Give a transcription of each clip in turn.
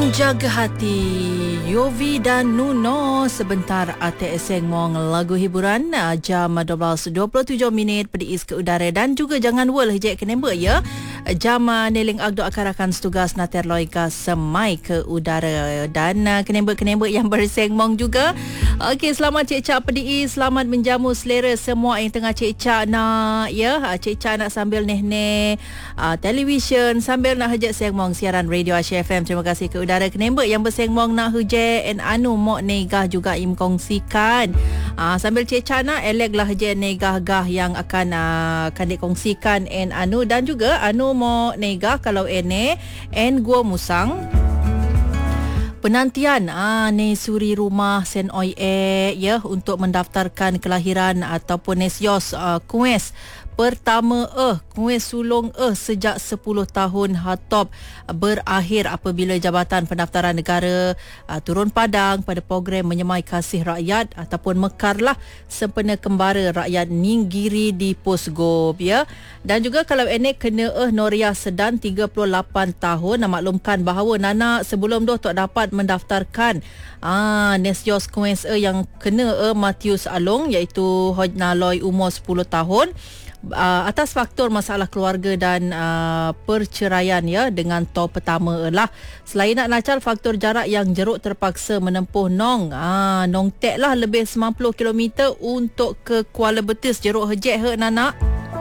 Menjaga hati Yovi dan Nuno. Sebentar ATSeng mong lagu hiburan jam 12.27 pedis ke udara. Dan juga jangan wol hejek kenemba ya. Jam neling agdo akan setugas nater loika semai ke udara. Dan kenemba-kenemba yang berseng mong juga. Okey, selamat cek-cak pedis. Selamat menjamu selera semua yang tengah cek-cak nak ya. Cek-cak nak sambil neh-neh televisyen, sambil nak hejek seng mong siaran radio Asia FM. Terima kasih ke udara kenemba yang bersengmong nak hujai en anu mok negah juga im kongsikan. Sambil cecah nak elek lah hujai negah-gah yang akan dikongsikan en anu, dan juga anu mok negah kalau ene en gua musang penantian ni suri rumah Sen Oi ya untuk mendaftarkan kelahiran ataupun nesios kues pertama kuis sulung sejak 10 tahun hatop berakhir apabila Jabatan Pendaftaran Negara turun padang pada program menyemai kasih rakyat ataupun mekarlah sempena kembara rakyat Ninggiri di Posgob ya. Dan juga kalau ini kena Noria Sedan 38 tahun, nak maklumkan bahawa Nana sebelum tu tak dapat mendaftarkan nesios kuis yang kena Matius Along iaitu Hoj Naloi umur 10 tahun. Atas faktor masalah keluarga dan perceraian ya dengan tau pertama lah. Selain nak nacal faktor jarak yang jeruk terpaksa menempuh nong tek lah lebih 90 km untuk ke Kuala Betis jeruk hejek nana.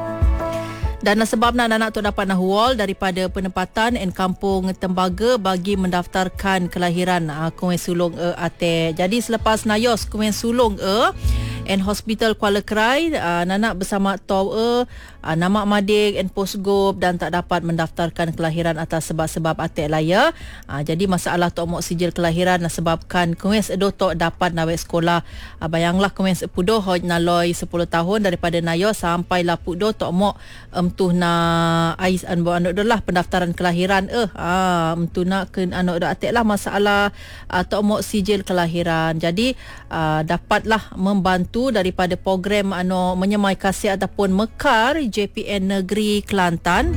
Dan sebab nak tu dapat nak hual daripada penempatan en kampung Tembaga bagi mendaftarkan kelahiran Kuih Sulong Ate. Jadi selepas nayos Kuih Sulong en Hospital Kuala Krai, Nanak bersama Tau nama Madik en Posgob dan tak dapat mendaftarkan kelahiran atas sebab-sebab atek lah ya. Jadi masalah tok mok sijil kelahiran sebabkan Kuis Edo tok dapat nawek sekolah. Bayanglah Kuis Pudo hoj naloi 10 tahun daripada nayo sampai lah Pudo tok mok tuh na ais anu lah pendaftaran kelahiran tu nak ke anu atek lah masalah tok mok sijil kelahiran. Jadi dapatlah membantu daripada program anu menyemai kasih ataupun mekar JPN Negeri Kelantan.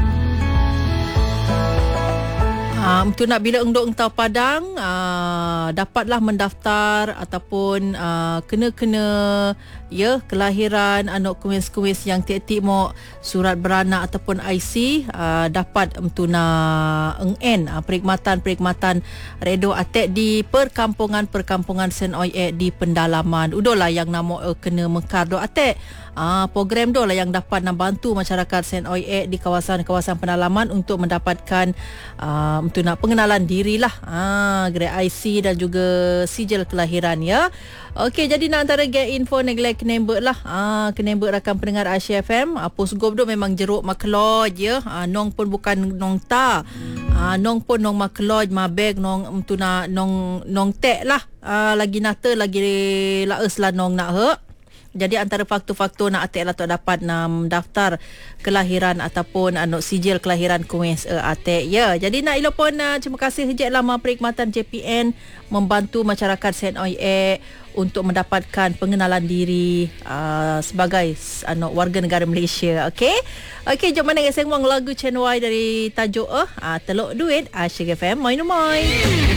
Untuk nak bila engdok engtau Padang dapatlah mendaftar ataupun kena ya kelahiran anak kuis-kuis yang tiap-tiap mau surat beranak ataupun IC dapat mentuna engen perkhidmatan redo atek di perkampungan Sen Oi di pendalaman. Udolah yang namo kena mekar do atek. Program dolah yang dapat membantu masyarakat Sen Oi di kawasan-kawasan pendalaman untuk mendapatkan untuk nak pengenalan diri lah grade IC dan juga sijil kelahiran ya. Okey, jadi nak antara get info neglect kenembek lah kenembek rakan pendengar Asia FM. Posgob tu memang jeruk makeloj ya. Nong pun bukan nong ta. Nong pun nong makeloj mabeg nong tuna nong tek lah. Lagi nata lagi laes lah nong nak he. Jadi antara faktor-faktor nak atek lah tak dapat nak daftar kelahiran ataupun sijil kelahiran kuis atek ya. Jadi nak ilopon terima kasih hejek lama perkhidmatan JPN membantu masyarakat Sen Oi untuk mendapatkan pengenalan diri sebagai warga negara Malaysia. Okey, jom mana ngeseng wang lagu Chen Y dari tajuk Teluk Duit Asia FM. Moi.